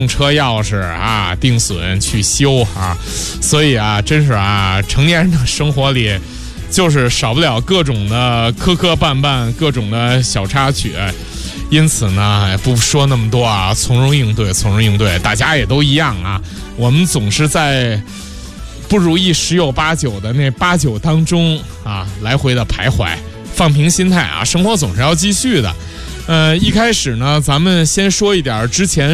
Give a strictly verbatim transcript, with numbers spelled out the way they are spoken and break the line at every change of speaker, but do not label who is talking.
车钥匙啊，定损去修啊，所以啊，真是啊，成年人的生活里就是少不了各种的磕磕绊绊，各种的小插曲。因此呢，不说那么多啊，从容应对，从容应对，大家也都一样啊。我们总是在不如意十有八九的那八九当中啊，来回的徘徊，放平心态啊，生活总是要继续的。呃，一开始呢，咱们先说一点之前